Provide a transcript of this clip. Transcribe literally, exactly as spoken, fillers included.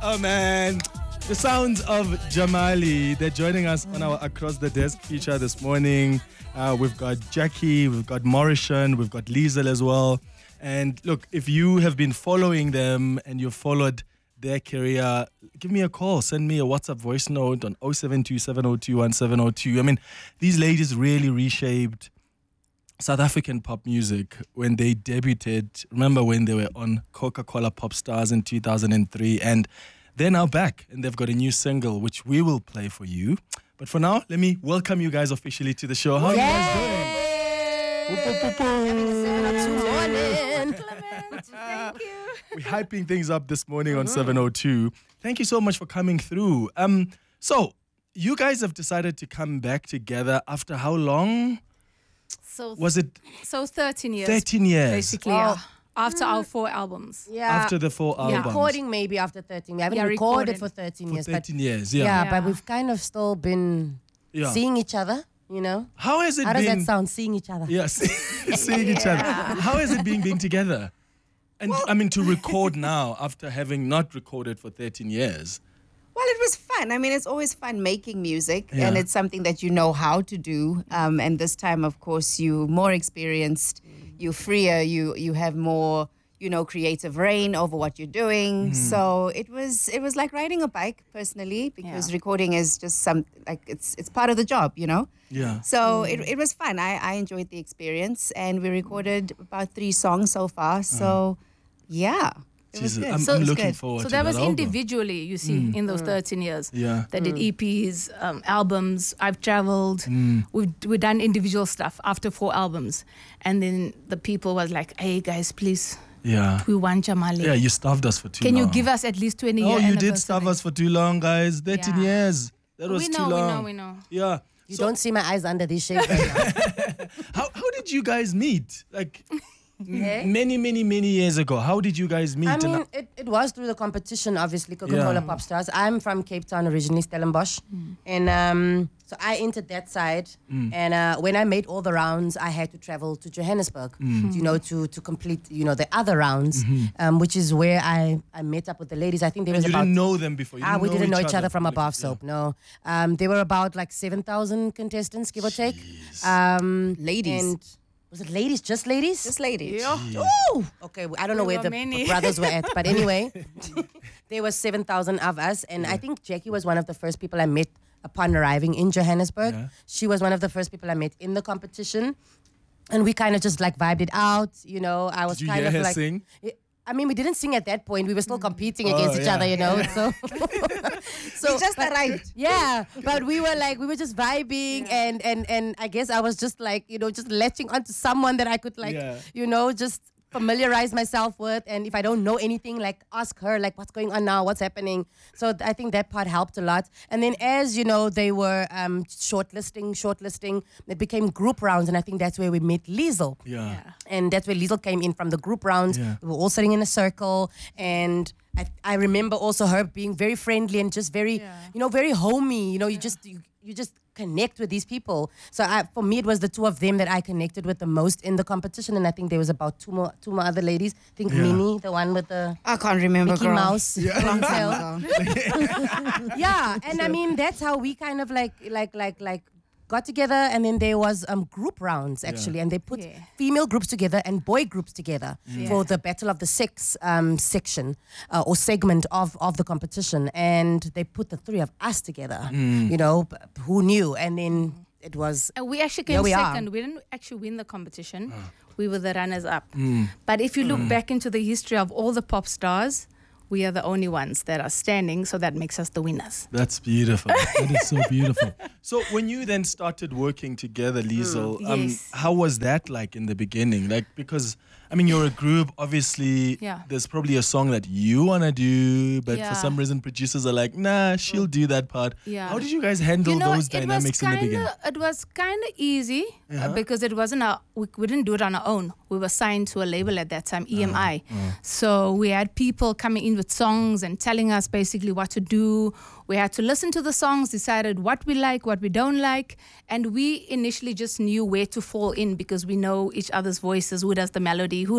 Oh man, the sounds of Jamali. They're joining us on our Across the Desk feature this morning. Uh, we've got Jackie, we've got Mauritian, we've got Liesel as well. And look, if you have been following them and you've followed their career, give me a call. Send me a WhatsApp voice note on oh seven two, seven oh two, one seven oh two. I mean, these ladies really reshaped South African pop music when they debuted. Remember when they were on Coca-Cola Pop Stars in two thousand three, and they're now back and they've got a new single which we will play for you. But for now, let me welcome you guys officially to the show. How are you guys doing? Boop, boop, boop, boop. Thank you. We're hyping things up this morning on seven oh two. Thank you so much for coming through. Um, so you guys have decided to come back together after how long? So Was it so thirteen years. thirteen years? Basically, Wow. yeah. After our four albums. Yeah. After the four albums. Recording maybe after thirteen. We haven't Yeah, recorded recording. for thirteen For years. thirteen but years, yeah. yeah. Yeah. but we've kind of still been Yeah. seeing each other, you know? How has it How does been? that sound, seeing each other? Yes, seeing each other. How has it been being together? And I mean, to record now after having not recorded for thirteen years. Well, it was fun. I mean, it's always fun making music, Yeah. and it's something that you know how to do. Um, and this time, of course, you're more experienced, you're freer, you you have more, you know, creative reign over what you're doing. So it was it was like riding a bike, personally, because Yeah. recording is just some like it's it's part of the job, you know. Yeah. So it it was fun. I I enjoyed the experience, and we recorded about three songs so far. So yeah. It was Jesus, good. I'm, So I'm it's looking good. forward So to that was album. individually, you see, in those thirteen years. Yeah. They did E Ps, um, albums. I've traveled. We've we've done individual stuff after four albums, and then the people was like, "Hey guys, please, Yeah. we want Jamali. Yeah, you starved us for too Can long. you give us at least twenty Oh, years?" you did starve us for too long, guys. thirteen Yeah. years. That was We too know, we long. know, we know. Yeah. You So don't see my eyes under these shades right now. how how did you guys meet? Like Eh? many, many, many years ago. How did you guys meet? I And- mean, it, it was through the competition, obviously, Coca-Cola Yeah. Pop Stars. I'm from Cape Town originally, Stellenbosch. And um, so I entered that side. And uh, when I made all the rounds, I had to travel to Johannesburg, you know, to, to complete, you know, the other rounds, um, which is where I, I met up with the ladies. I think there and was you about... didn't know them before. You Ah, we didn't know each other from the- above yeah. soap, no. Um, there were about like seven thousand contestants, give or take. Um, Ladies. And was it ladies, just ladies? Just ladies. Ooh, okay, I don't know There where were the many. brothers were at, but anyway, there was seven thousand of us, and I think Jackie was one of the first people I met upon arriving in Johannesburg. Yeah. She was one of the first people I met in the competition, and we kind of just like vibed it out, you know. I was Did you kind hear of her like, sing? I mean, we didn't sing at that point. We were still competing Oh, against each yeah. other, you know. So, so We just but- arrived. Yeah, but we were like, we were just vibing, and and and I guess I was just like, you know, just latching onto someone that I could like, Yeah. you know, just familiarize myself with. And if I don't know anything, like ask her, like, what's going on now, what's happening. So th- I think that part helped a lot. And then as you know, they were um, shortlisting, shortlisting. It became group rounds, and I think that's where we met Liesel. Yeah. And that's where Liesel came in from the group rounds. Yeah. We were all sitting in a circle, and I, I remember also her being very friendly and just very, Yeah. you know, very homey. You know, you just you, you just connect with these people. So I, for me, it was the two of them that I connected with the most in the competition, and I think there was about two more two more other ladies. I think Yeah. Minnie, the one with the I can't remember, Mickey girl. Mouse long tail. ago. Yeah, and I mean that's how we kind of like like like like got together, and then there was um group rounds actually, and they put Yeah. female groups together and boy groups together for the Battle of the Sex um section uh, or segment of of the competition, and they put the three of us together. You know, b- who knew? And then it was And we actually Here came we are. second. We didn't actually win the competition. We were the runners up. But if you look back into the history of all the pop stars, we are the only ones that are standing, so that makes us the winners. That's beautiful. That is so beautiful. So when you then started working together, Liesel, um, yes. how was that like in the beginning? Like, because, I mean, you're a group, obviously, Yeah. there's probably a song that you want to do, but Yeah. for some reason producers are like, nah, she'll do that part. Yeah. How did you guys handle You know, those it was dynamics in the beginning? kinda, it was kind of easy uh, because it wasn't our, we, we didn't do it on our own. We were signed to a label at that time, E M I. So we had people coming in with songs and telling us basically what to do. We had to listen to the songs, decided what we like, what we don't like. And we initially just knew where to fall in because we know each other's voices, who does the melody, who